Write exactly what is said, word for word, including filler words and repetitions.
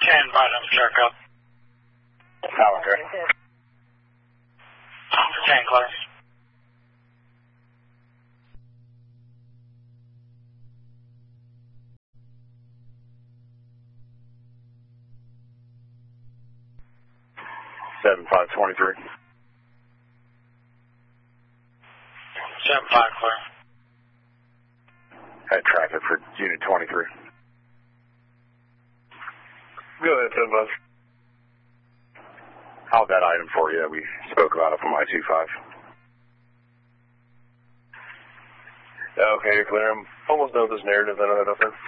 Stand by, dump truck up. Power clear. Stand clear. seven five twenty-three. seven five clear. Had traffic for unit twenty-three. Go ahead, seven five. I'll have that item for you. We spoke about it from I two five. Okay, you're clear. I'm almost done with this narrative. I know that up there.